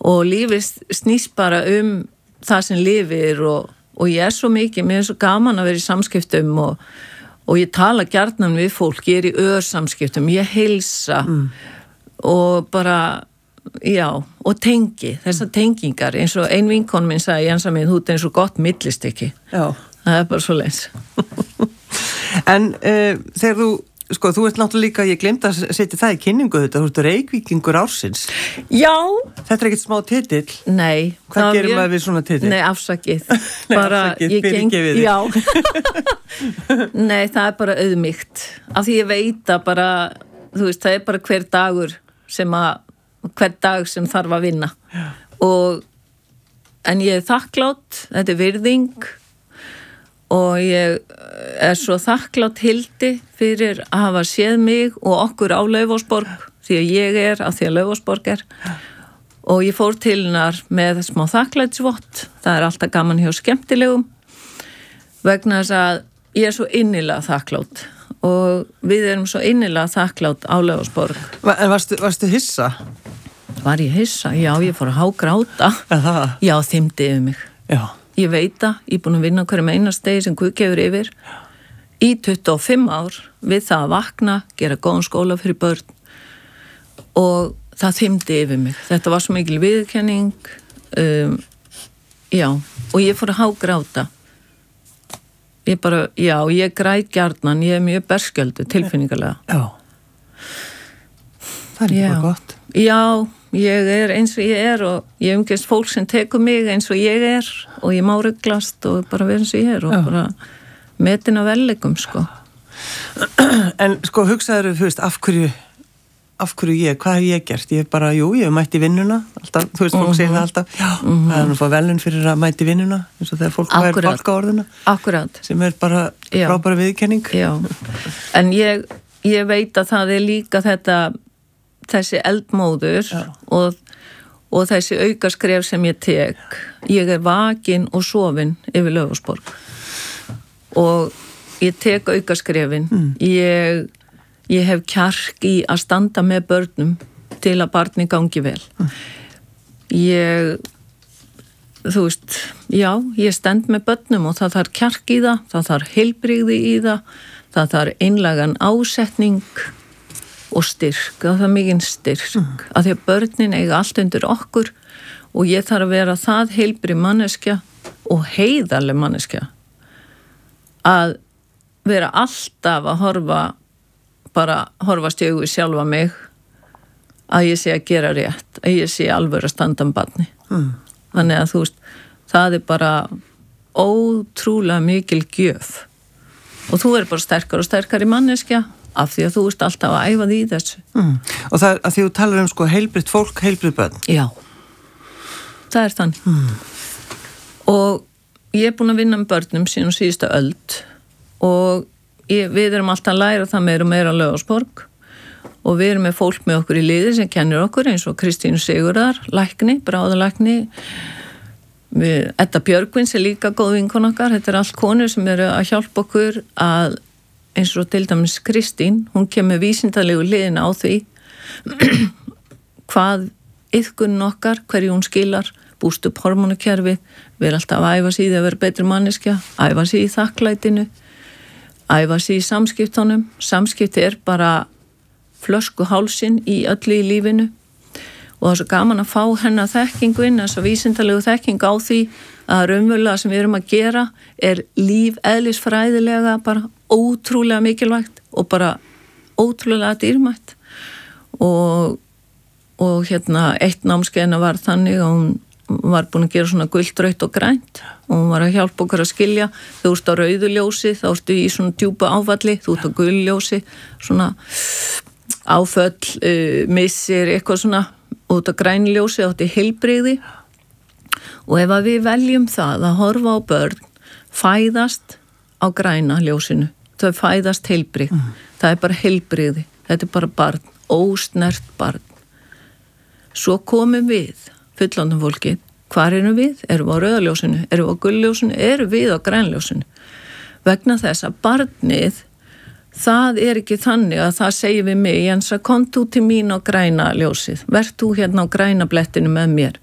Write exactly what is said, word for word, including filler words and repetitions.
og lífið snýst bara um það sem lifir og, og ég er svo mikið, mér er svo gaman að vera í samskiptum og, og ég tala gjarnan við fólk, ég er í örsamskiptum, ég heilsa mm. og bara, já, og tengi, þessar tengingar, eins og ein vinkon minn sagði, Jensa minn, þú ert eins og gott millistykki. Já. Það er bara svo leins. En uh, þegar þú, sko, þú ert náttúrulega líka, ég glemt að setja það í kynningu þetta, þú ert Reykvíkingur ársins. Já. Þetta er ekkert smá titill. Nei. Hvað gerir maður við svona titill? Nei, afsakið. Nei, bara, afsakið, fyrirgefið þig. Já. Nei, það er bara auðmýkt. Af því ég veit að bara, þú veist, það er bara hver dagur sem að, hver dag sem þarf að vinna. Já. Og, en ég er þakklátt, þetta er virðing, og ég er svo þakklátt Hildi fyrir að hafa séð mig og okkur á Laufásborg því að ég er, að því að Laufásborg er og ég fór til hennar með smá þakklætisvott, það er alltaf gaman hjá skemmtilegum vegna þess að ég er svo innilega þakklátt og við erum svo innilega þakklátt á Laufásborg. En varstu, varstu hissa? Var ég hissa? Já, ég fór að hágráta. Aha. Já, þymdi yfir mig. Já. Ég veit að, ég er búin að vinna hverjum einastegi sem Guð gefur yfir í tuttugu og fimm ár við það að vakna, gera góðan skóla fyrir börn og það þymdi yfir mig. Þetta var svo mikil viðurkenning, um, já, og ég fór að hágráta. Ég bara, já, ég græt gjarnan, ég er mjög berskjöldu tilfinningarlega. Já. Það er bara gott. Já, ég er eins og ég er og ég umgist fólk sem tekur mig eins og ég er og ég má ruglast og bara vera eins og ég er og Já. Bara metin af velleikum, sko. En sko, hugsaður, þú veist, af hverju, af hverju ég, hvað hef ég gert? Ég bara, jú, ég hef mætt í vinnuna, alltaf, þú veist, fólk mm-hmm. segir það alltaf, já, mm-hmm. það er nú að fá velun fyrir að mætt í vinnuna, eins og þegar fólk væri fólkaorðuna. Akkurat. Sem er bara frábæra viðkenning. Já, en ég, ég veit að það er líka þetta þessi eldmóður og, og þessi aukaskref sem ég tek ég er vakin og sofin yfir Laufásborg og ég tek aukaskrefin mm. ég, ég hef kjark í að standa með börnum til að barni gangi vel mm. ég þú veist, já, ég stend með börnum og það þarf kjark í það, það þarf heilbrigði í það, það þarf einlægan ásetning og styrk, það er mikið styrk mm. að því að börnin eiga allt undir okkur og ég þarf að vera það heilbrigð manneskja og heiðarleg manneskja að vera alltaf að horfa bara horfast í augu sjálfa mig að ég sé að gera rétt að ég sé alveg að standa um barni mm. þannig að þú veist það er bara ótrúlega mikil gjöf og þú er bara sterkar og sterkar í manneskja af því að þú ert alltaf að æfa því í þessu. Mm. Og það er að því þú talar um sko heilbrigt fólk, heilbrigt börn. Já, það er þannig. Mm. Og ég er búin að vinna með börnum síðan síðustu öld og ég, við erum alltaf að læra það meira og meira á Laufásborg og við erum með fólk með okkur í liði sem kennir okkur eins og Kristínu Sigurðar, lækni, bráðalækni, Edda Björgvins er líka góð vinkona okkar, þetta er allt konur sem eru að hjálpa okkur að eins og til dæmis Kristín, hún kemur vísindalegu liðina á því hvað iðkunin okkar, hverju hún skilar, búst upp hormónukerfið, við erum alltaf að æfa sig í því að vera betri manneskja, æfa sig í þakklætinu, æfa sig í samskiptunum, samskipti er bara flöskuhálsin í öllu í lífinu og það er svo gaman að fá hennar þekkingu inn, þess að vísindalegu þekkingu á því að raunverulega sem við erum að gera er líf eðlisfræðilega bara ótrúlega mikilvægt og bara ótrúlega dýrmætt og, og hérna eitt námskeiðina var þannig að hún var búin að gera svona gult, rautt og grænt og hún var að hjálpa okkur að skilja þú ert á rauðu ljósi, þá ertu í svona djúpa áfalli, þú ert á gulu ljósi svona áföll uh, missir, eitthvað svona og út á grænu ljósi, þá ertu í heilbrigði og ef að við veljum það að horfa á börn fæðast á græna ljósinu, þau fæðast heilbrigð, mm. það er bara heilbrigði, þetta er bara barn, ósnert barn. Svo komum við, fullorðna fólkið, hvar erum við? Erum við á rauðaljósinu? Erum við á gulljósinu? Erum við á grænljósinu? Vegna þess að barnið, það er ekki þannig að það segir við mig, Jensa, kom þú til mín á græna ljósið, verð þú hérna á græna blettinu með mér.